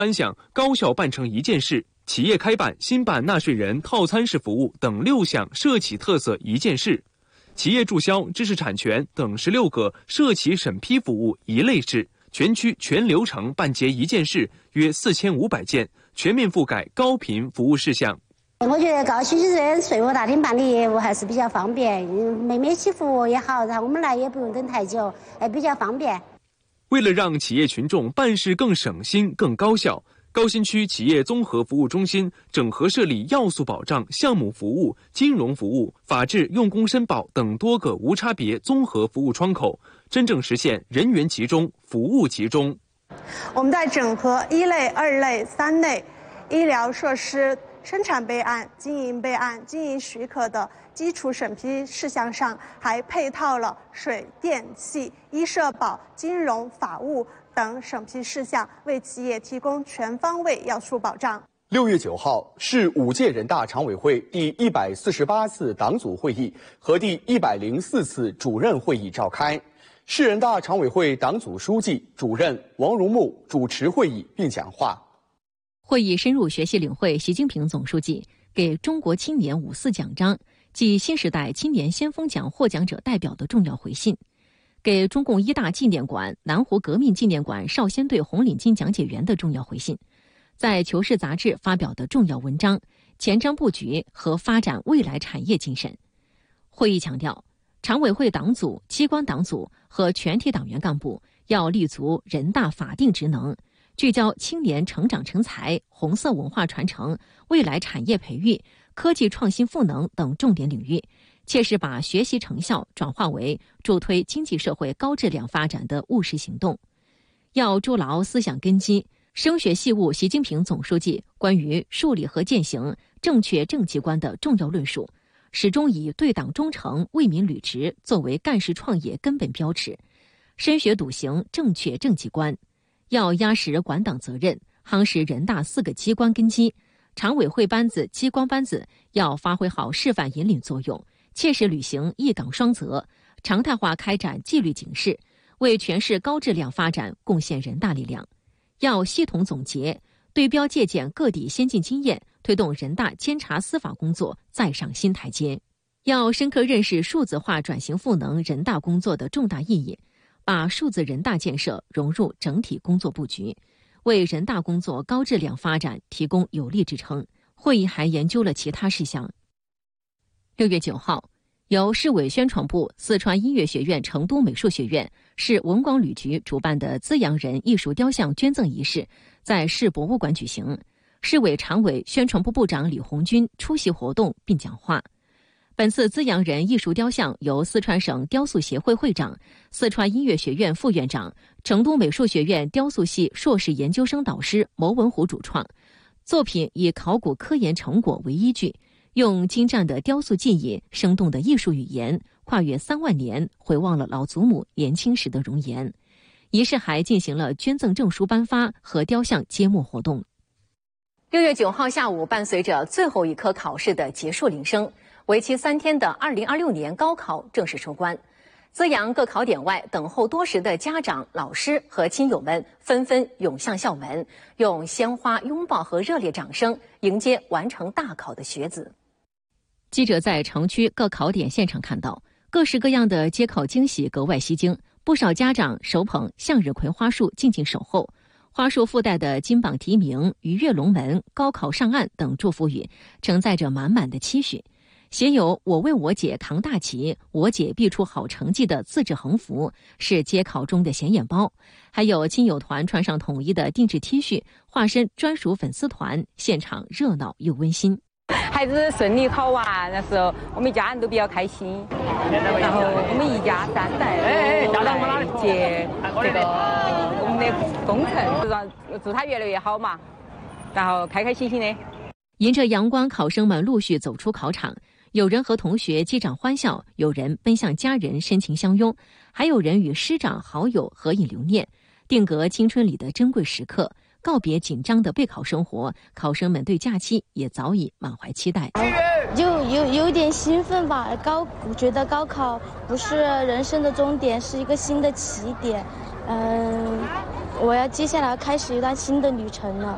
3项高效办成一件事，企业开办新办纳税人套餐式服务等6项涉企特色一件事，企业注销知识产权等16个涉企审批服务一类事，全区全流程办结一件事约4500件，全面覆盖高频服务事项。 我觉得高新区这税务大厅办理业务还是比较方便，每期服务也好，然后我们来也不用等太久，还比较方便。 为了让企业群众办事更省心、更高效，高新区企业综合服务中心整合设立要素保障、项目服务、金融服务、法治用工申报等多个无差别综合服务窗口，真正实现人员集中、服务集中。 我们在整合1类、2类、3类医疗设施生产备案、经营备案、经营许可的基础审批事项上，还配套了水电气、医社保、金融、法务等审批事项，为企业提供全方位要素保障。 6月9号，市5届人大常委会第148次党组会议和第104次主任会议召开，市人大常委会党组书记、主任王荣木主持会议并讲话。 会议深入学习领会习近平总书记给中国青年54奖章暨新时代青年先锋奖获奖者代表的重要回信，给中共一大纪念馆南湖革命纪念馆少先队红领巾讲解员的重要回信，在《求是》杂志发表的重要文章，前瞻布局和发展未来产业精神。会议强调，常委会党组、机关党组和全体党员干部要立足人大法定职能，聚焦青年成长成才、红色文化传承、未来产业培育、科技创新赋能等重点领域，切实把学习成效转化为助推经济社会高质量发展的务实行动。要筑牢思想根基，升学细悟习近平总书记关于树立和践行正确政绩观的重要论述，始终以对党忠诚、为民履职作为干事创业根本标尺，深学笃行正确政绩观。要压实管党责任，夯实人大4个机关根基，常委会班子、机关班子要发挥好示范引领作用，切实履行一岗双责，常态化开展纪律警示，为全市高质量发展贡献人大力量。要系统总结，对标借鉴各地先进经验，推动人大监察司法工作再上新台阶。要深刻认识数字化转型赋能人大工作的重大意义，把数字人大建设融入整体工作布局，为人大工作高质量发展提供有力支撑。会议还研究了其他事项。6月9号，由市委宣传部、四川音乐学院成都美术学院、市文广旅局主办的资阳人艺术雕像捐赠仪式在市博物馆举行，市委常委、宣传部部长李红军出席活动并讲话。本次资阳人艺术雕像由四川省雕塑协会会长、四川音乐学院副院长、成都美术学院雕塑系硕士研究生导师牟文虎主创。作品以考古科研成果为依据，用精湛的雕塑技艺、生动的艺术语言，跨越3万年，回望了老祖母年轻时的容颜。仪式还进行了捐赠证书颁发和雕像揭幕活动。6月9号下午，伴随着最后一科考试的结束铃声，为期3天的2026年高考正式收官。资阳各考点外，等候多时的家长、老师和亲友们纷纷涌向校门，用鲜花、拥抱和热烈掌声迎接完成大考的学子。记者在城区各考点现场看到，各式各样的接考惊喜格外吸睛，不少家长手捧向日葵花束静静守候，花束附带的金榜题名、鱼跃龙门、高考上岸等祝福语，承载着满满的期许。写有“我为我姐扛大旗，我姐必出好成绩”的自制横幅是接考中的显眼包，还有亲友团穿上统一的定制 T 恤，化身专属粉丝团，现场热闹又温馨。 孩子顺利考完的时候，我们家人都比较开心，然后我们一家3代来接这个我们的工程，祝他越来越好嘛，然后开开心心的。 迎着阳光，考生们陆续走出考场，有人和同学击掌欢笑，有人奔向家人深情相拥，还有人与师长好友合影留念，定格青春里的珍贵时刻。告别紧张的备考生活，考生们对假期也早已满怀期待。 有点兴奋吧，觉得高考不是人生的终点，是一个新的起点。我要接下来开始一段新的旅程了。